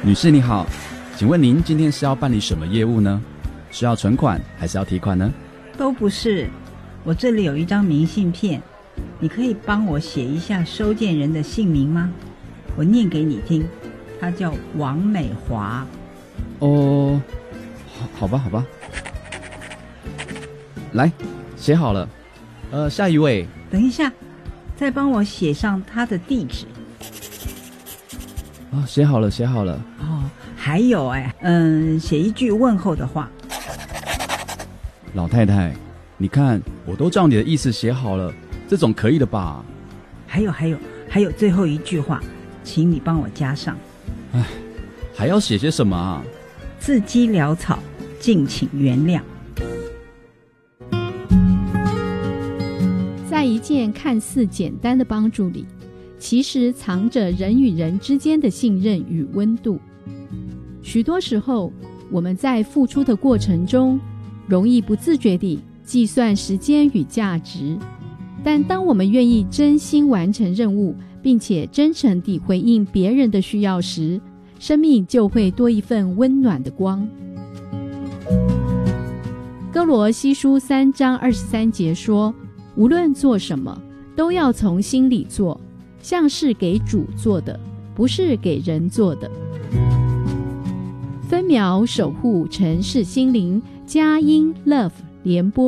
女士你好，请问您今天是要办理什么业务呢？是要存款还是要提款呢？ 都不是，我这里有一张明信片，你可以帮我写一下收件人的姓名吗？我念给你听，他叫王美华。 哦，好吧，来，写好了。下一位。 等一下，再帮我写上他的地址。 写好了。 哦，还有写一句问候的话。 老太太，你看我都照你的意思写好了，这种可以的吧？ 还有最后一句话，请你帮我加上。 还要写些什么啊？ 字迹潦草，敬请原谅。 在一件看似简单的帮助里，其实藏着人与人之间的信任与温度。许多时候，我们在付出的过程中，容易不自觉地计算时间与价值，但当我们愿意真心完成任务，并且真诚地回应别人的需要时，生命就会多一份温暖的光。哥罗西书3章23节说，无论做什么，都要从心里做，像是给主做的，不是给人做的。分秒守护城市心灵，佳音 Love 联播